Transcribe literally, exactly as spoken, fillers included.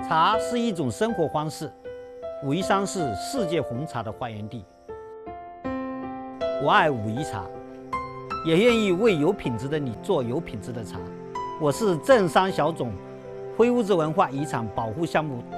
茶是一种生活方式，武夷山是世界红茶的发源地。我爱武夷茶，也愿意为有品质的你做有品质的茶。我是正山小种非物质文化遗产保护项目